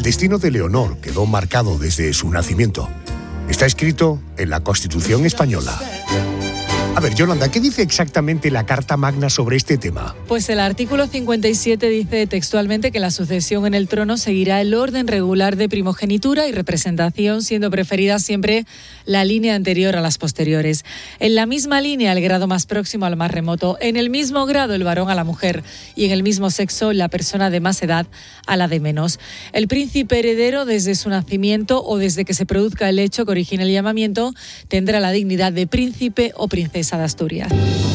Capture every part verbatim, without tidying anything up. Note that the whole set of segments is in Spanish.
El destino de Leonor quedó marcado desde su nacimiento. Está escrito en la Constitución española. A ver, Yolanda, ¿qué dice exactamente la Carta Magna sobre este tema? Pues el artículo cincuenta y siete dice textualmente que la sucesión en el trono seguirá el orden regular de primogenitura y representación, siendo preferida siempre la línea anterior a las posteriores. En la misma línea, el grado más próximo al más remoto. En el mismo grado, el varón a la mujer. Y en el mismo sexo, la persona de más edad a la de menos. El príncipe heredero, desde su nacimiento o desde que se produzca el hecho que origine el llamamiento, tendrá la dignidad de príncipe o princesa de Asturias.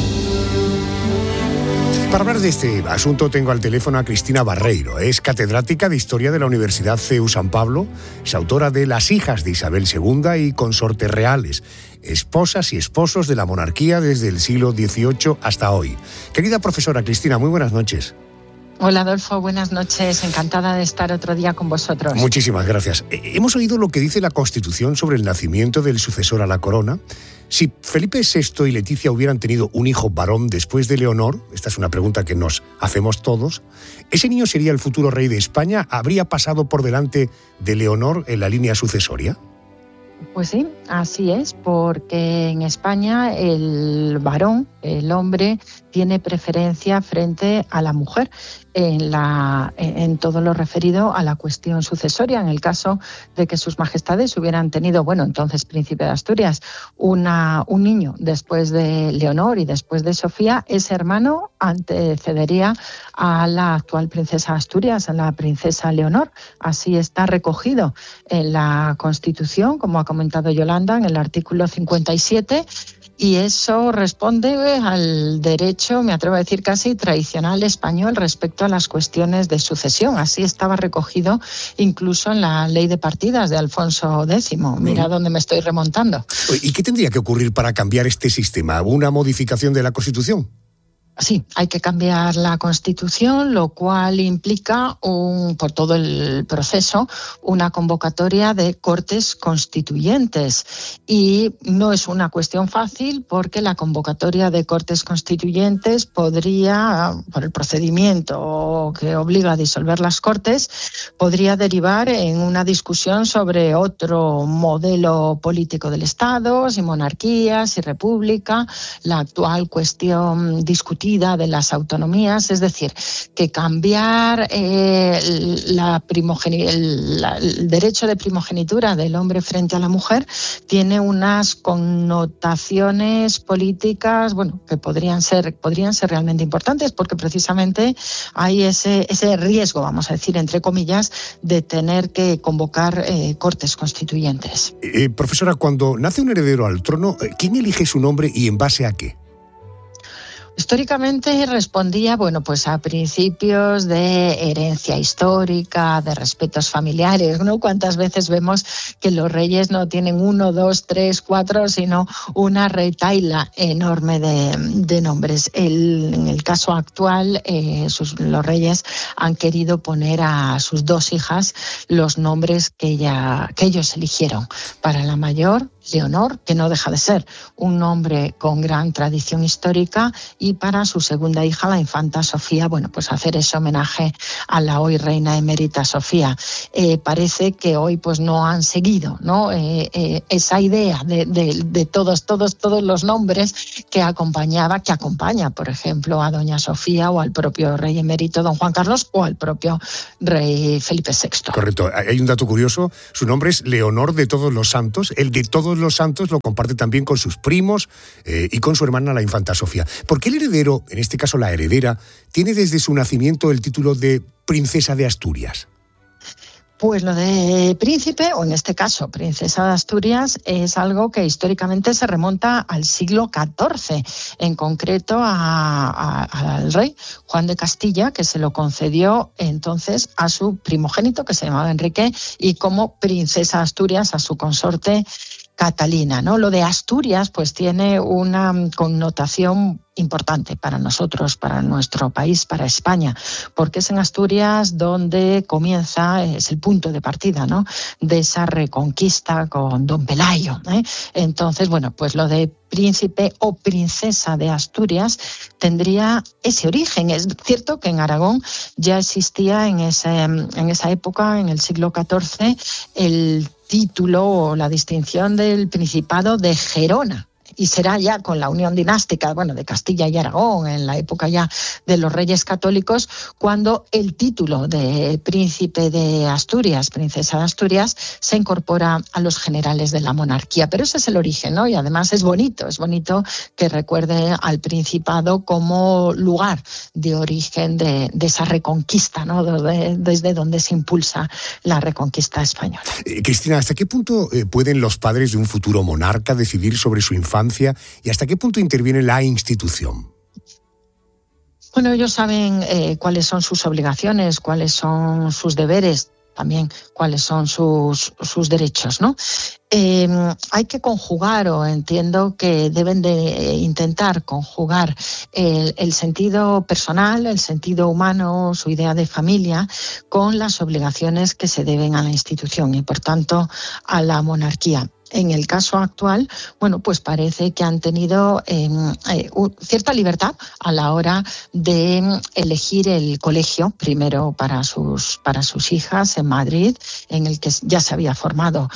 Para hablar de este asunto tengo al teléfono a Cristina Barreiro. Es catedrática de Historia de la Universidad C E U San Pablo, es autora de Las hijas de Isabel segunda y Consortes reales, esposas y esposos de la monarquía desde el siglo dieciocho hasta hoy. Querida profesora Cristina, muy buenas noches. Hola Adolfo, buenas noches. Encantada de estar otro día con vosotros. Muchísimas gracias. Hemos oído lo que dice la Constitución sobre el nacimiento del sucesor a la corona. Si Felipe sexto y Leticia hubieran tenido un hijo varón después de Leonor, esta es una pregunta que nos hacemos todos, ¿ese niño sería el futuro rey de España? ¿Habría pasado por delante de Leonor en la línea sucesoria? Pues sí, así es, porque en España el varón, el hombre, tiene preferencia frente a la mujer en, la, en todo lo referido a la cuestión sucesoria. En el caso de que sus majestades hubieran tenido, bueno, entonces príncipe de Asturias, una, un niño después de Leonor y después de Sofía, ese hermano antecedería a la actual princesa de Asturias, a la princesa Leonor. Así está recogido en la Constitución, como ha comentado Yolanda, en el artículo cincuenta y siete, y eso responde al derecho, me atrevo a decir casi tradicional español respecto a las cuestiones de sucesión. Así estaba recogido incluso en la Ley de Partidas de Alfonso décimo. Mira dónde me estoy remontando. ¿Y qué tendría que ocurrir para cambiar este sistema? ¿Una modificación de la Constitución? Sí, hay que cambiar la Constitución, lo cual implica, un, por todo el proceso, una convocatoria de Cortes Constituyentes. Y no es una cuestión fácil porque la convocatoria de Cortes Constituyentes podría, por el procedimiento que obliga a disolver las Cortes, podría derivar en una discusión sobre otro modelo político del Estado, si monarquía, si república, la actual cuestión discutida de las autonomías, es decir, que cambiar eh, la primogeni- el, la, el derecho de primogenitura del hombre frente a la mujer tiene unas connotaciones políticas, bueno, que podrían ser, podrían ser realmente importantes, porque precisamente hay ese, ese riesgo, vamos a decir, entre comillas, de tener que convocar eh, cortes constituyentes. Eh, profesora, cuando nace un heredero al trono, ¿quién elige su nombre y en base a qué? Históricamente respondía, bueno, pues a principios de herencia histórica, de respetos familiares, ¿no? Cuántas veces vemos que los reyes no tienen uno, dos, tres, cuatro, sino una retahíla enorme de, de nombres. El, en el caso actual, eh, sus, los reyes han querido poner a sus dos hijas los nombres que, ella, que ellos eligieron. Para la mayor, Leonor, que no deja de ser un nombre con gran tradición histórica, y para su segunda hija, la infanta Sofía, bueno, pues hacer ese homenaje a la hoy reina emérita Sofía. Eh, parece que hoy pues no han seguido, ¿no? Eh, eh, esa idea de, de, de todos, todos, todos los nombres que acompañaba, que acompaña, por ejemplo, a doña Sofía o al propio rey emérito don Juan Carlos o al propio rey Felipe sexto. Correcto. Hay un dato curioso. Su nombre es Leonor de Todos los Santos. El de Todos los Santos lo comparte también con sus primos eh, y con su hermana, la infanta Sofía. ¿Por qué el heredero, en este caso la heredera, tiene desde su nacimiento el título de princesa de Asturias? Pues lo de príncipe, o en este caso princesa de Asturias, es algo que históricamente se remonta al siglo catorce, en concreto a, a, al rey Juan de Castilla, que se lo concedió entonces a su primogénito, que se llamaba Enrique, y como princesa de Asturias a su consorte Catalina, ¿no? Lo de Asturias pues tiene una connotación importante para nosotros, para nuestro país, para España, porque es en Asturias donde comienza, es el punto de partida, ¿no?, de esa reconquista con don Pelayo, ¿eh? Entonces, bueno, pues lo de príncipe o princesa de Asturias tendría ese origen. Es cierto que en Aragón ya existía en, ese, en esa época, en el siglo catorce, el título o la distinción del Principado de Gerona. Y será ya con la unión dinástica, bueno, de Castilla y Aragón, en la época ya de los Reyes Católicos, cuando el título de príncipe de Asturias, princesa de Asturias, se incorpora a los generales de la monarquía. Pero ese es el origen, ¿no? Y además es bonito, es bonito que recuerde al Principado como lugar de origen de, de esa reconquista, ¿no?, de, desde donde se impulsa la reconquista española. Eh, Cristina, ¿hasta qué punto eh, pueden los padres de un futuro monarca decidir sobre su infancia y hasta qué punto interviene la institución? Bueno, ellos saben eh, cuáles son sus obligaciones, cuáles son sus deberes, también cuáles son sus, sus derechos, ¿no? Eh, hay que conjugar, o entiendo que deben de intentar conjugar el, el sentido personal, el sentido humano, su idea de familia, con las obligaciones que se deben a la institución y, por tanto, a la monarquía. En el caso actual, bueno, pues parece que han tenido eh, eh, cierta libertad a la hora de elegir el colegio, primero para sus, para sus hijas en Madrid, en el que ya se había formado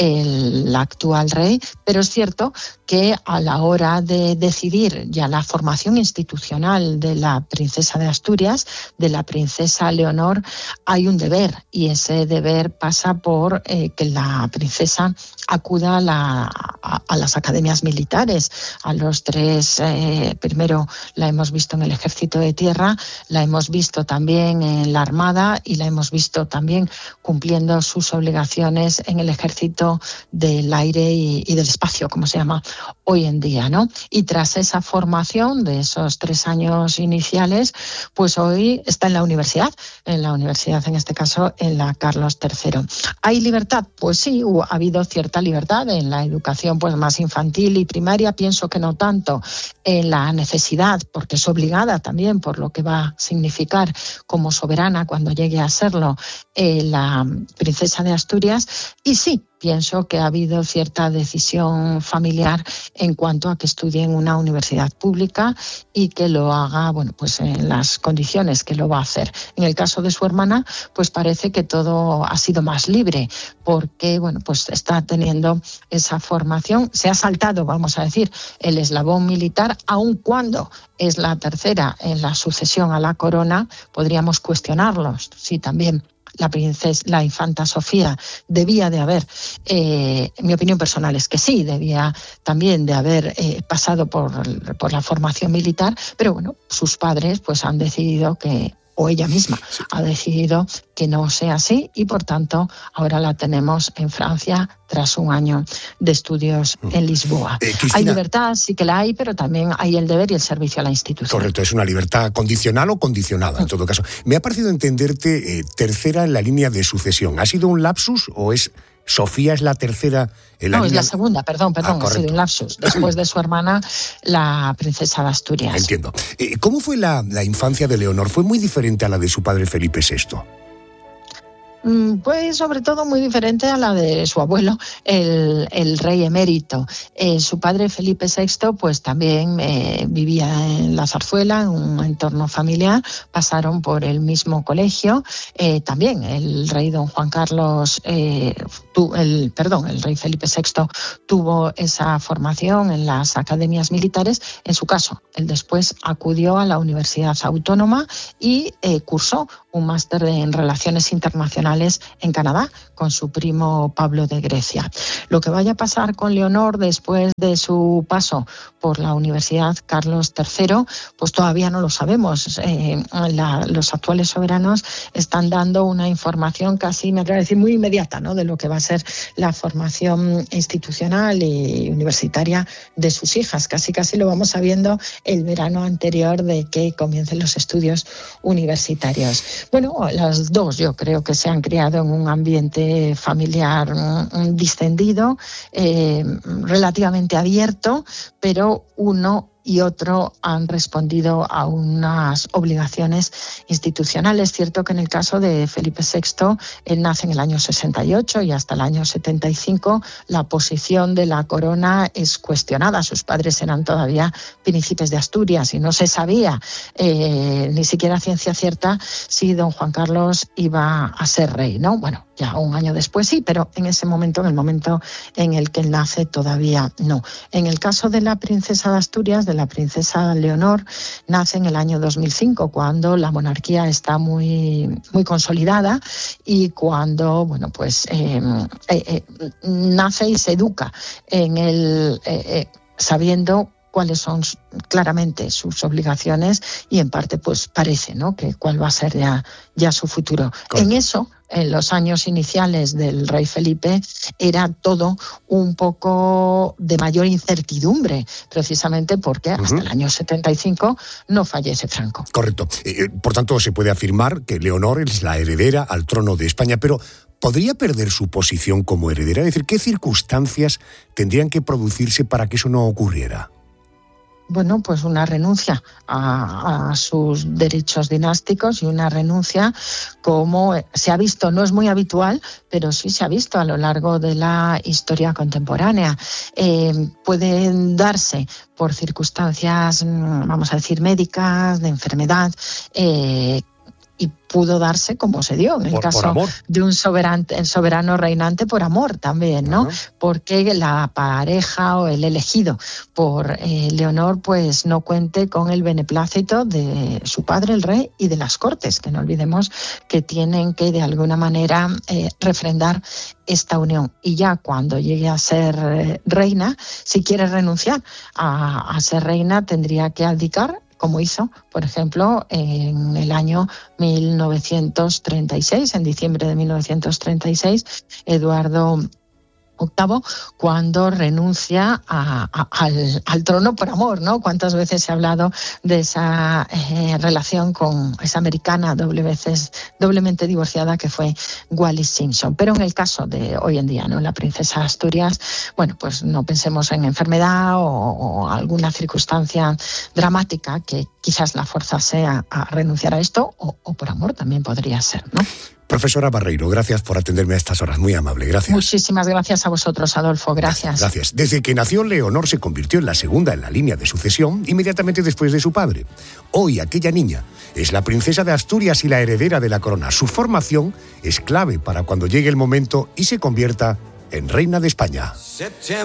el actual rey, pero es cierto que a la hora de decidir ya la formación institucional de la princesa de Asturias, de la princesa Leonor, hay un deber, y ese deber pasa por eh, que la princesa acuda a, la, a, a las academias militares, a los tres, eh, primero la hemos visto en el Ejército de Tierra, la hemos visto también en la Armada y la hemos visto también cumpliendo sus obligaciones en el Ejército del Aire y, y del Espacio, como se llama hoy en día, ¿no? Y tras esa formación de esos tres años iniciales, pues hoy está en la universidad, en la universidad, en este caso, en la Carlos tercero. ¿Hay libertad? Pues sí, ha habido cierta libertad en la educación pues más infantil y primaria, pienso que no tanto en la necesidad, porque es obligada también por lo que va a significar como soberana cuando llegue a serlo eh, la princesa de Asturias, y sí, pienso que ha habido cierta decisión familiar en cuanto a que estudie en una universidad pública y que lo haga, bueno, pues en las condiciones que lo va a hacer. En el caso de su hermana, pues parece que todo ha sido más libre, porque, bueno, pues está teniendo esa formación, se ha saltado, vamos a decir, el eslabón militar, aun cuando es la tercera en la sucesión a la corona, podríamos cuestionarlos, sí, también. La princesa, la infanta Sofía debía de haber, eh, mi opinión personal es que sí, debía también de haber eh, pasado por, por la formación militar, pero bueno, sus padres pues han decidido que, o ella misma sí. ha decidido que no sea así, y por tanto ahora la tenemos en Francia tras un año de estudios en Lisboa. Eh, Cristina, hay libertad, sí que la hay, pero también hay el deber y el servicio a la institución. Correcto, es una libertad condicional o condicionada, en todo caso. Me ha parecido entenderte eh, tercera en la línea de sucesión. ¿Ha sido un lapsus o es Sofía es la tercera en la No, línea? es la segunda, perdón, perdón, ah, ha sido un lapsus. Después de su hermana, la princesa de Asturias. Entiendo. Eh, ¿Cómo fue la, la infancia de Leonor? ¿Fue muy diferente a la de su padre Felipe sexto? Pues sobre todo muy diferente a la de su abuelo, el, el rey emérito. Eh, su padre Felipe sexto pues también eh, vivía en la Zarzuela, en un entorno familiar, pasaron por el mismo colegio. Eh, también el rey don Juan Carlos, eh, tu, el, perdón, el rey Felipe sexto tuvo esa formación en las academias militares. En su caso, él después acudió a la Universidad Autónoma y eh, cursó un máster en Relaciones Internacionales en Canadá con su primo Pablo de Grecia. Lo que vaya a pasar con Leonor después de su paso por la Universidad Carlos tercero, pues todavía no lo sabemos. Eh, la, los actuales soberanos están dando una información casi, me atrevo a decir, muy inmediata, ¿no?, de lo que va a ser la formación institucional y universitaria de sus hijas. Casi casi lo vamos sabiendo el verano anterior de que comiencen los estudios universitarios. Bueno, las dos yo creo que se han han criado en un ambiente familiar um, distendido, eh, relativamente abierto, pero uno y otro han respondido a unas obligaciones institucionales. Es cierto que en el caso de Felipe sexto, él nace en el año sesenta y ocho y hasta el año setenta y cinco la posición de la corona es cuestionada. Sus padres eran todavía príncipes de Asturias y no se sabía, eh, ni siquiera a ciencia cierta, si don Juan Carlos iba a ser rey, ¿no? Bueno, ya un año después sí, pero en ese momento, en el momento en el que él nace, todavía no. En el caso de la princesa de Asturias, de la princesa Leonor, nace en el año dos mil cinco, cuando la monarquía está muy, muy consolidada y cuando, bueno, pues eh, eh, eh, nace y se educa en el eh, eh, sabiendo cuáles son claramente sus obligaciones y en parte pues parece, ¿no?, que cuál va a ser ya, ya su futuro. Correcto. En eso, en los años iniciales del rey Felipe, era todo un poco de mayor incertidumbre, precisamente porque uh-huh. hasta el año setenta y cinco no fallece Franco. Correcto. Eh, por tanto, se puede afirmar que Leonor es la heredera al trono de España, pero ¿podría perder su posición como heredera? Es decir, ¿qué circunstancias tendrían que producirse para que eso no ocurriera? Bueno, pues una renuncia a, a sus derechos dinásticos y una renuncia, como se ha visto, no es muy habitual, pero sí se ha visto a lo largo de la historia contemporánea. Eh, pueden darse por circunstancias, vamos a decir, médicas, de enfermedad, eh, y pudo darse como se dio en el por, caso por de un soberano, el soberano reinante por amor también, ¿no? Uh-huh. Porque la pareja o el elegido por eh, Leonor pues no cuente con el beneplácito de su padre, el rey, y de las cortes, que no olvidemos que tienen que de alguna manera eh, refrendar esta unión. Y ya cuando llegue a ser eh, reina, si quiere renunciar a, a ser reina, tendría que abdicar, como hizo, por ejemplo, en el año mil novecientos treinta y seis, en diciembre de mil novecientos treinta y seis, Eduardo octavo, cuando renuncia a, a, al, al trono por amor, ¿no? ¿Cuántas veces se ha hablado de esa eh, relación con esa americana doble veces, doblemente divorciada que fue Wallis Simpson? Pero en el caso de hoy en día, ¿no?, la princesa Asturias, bueno, pues no pensemos en enfermedad o, o alguna circunstancia dramática que quizás la forzase a, a renunciar a esto, o, o por amor también podría ser, ¿no? Profesora Barreiro, gracias por atenderme a estas horas, muy amable, gracias. Muchísimas gracias a vosotros, Adolfo, gracias. Gracias. Desde que nació, Leonor se convirtió en la segunda en la línea de sucesión, inmediatamente después de su padre. Hoy, aquella niña es la princesa de Asturias y la heredera de la corona. Su formación es clave para cuando llegue el momento y se convierta en reina de España.